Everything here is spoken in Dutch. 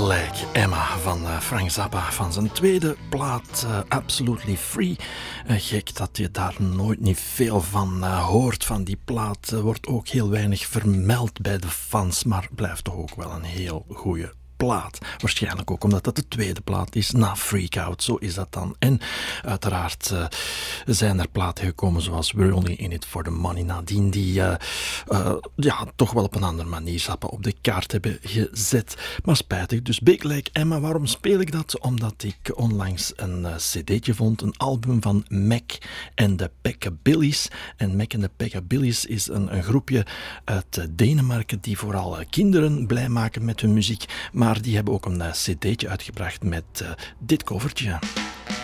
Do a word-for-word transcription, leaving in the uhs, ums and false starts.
Like Emma van uh, Frank Zappa van zijn tweede plaat uh, Absolutely Free. Uh, gek dat je daar nooit niet veel van uh, hoort. Van die plaat uh, wordt ook heel weinig vermeld bij de fans, maar blijft toch ook wel een heel goede plaat. Waarschijnlijk ook omdat dat de tweede plaat is na Freak Out. Zo is dat dan. En uiteraard uh, zijn er platen gekomen zoals We're Only In It For The Money nadien die uh, uh, ja, toch wel op een andere manier Zappa op de kaart hebben gezet. Maar spijtig. Dus Big Like Emma, waarom speel ik dat? Omdat ik onlangs een uh, cd'tje vond, een album van Mac en de Peckabillies. En Mac en de Peckabillies is een, een groepje uit uh, Denemarken die vooral uh, kinderen blij maken met hun muziek. Maar Maar die hebben ook een uh, cd'tje uitgebracht met uh, dit covertje.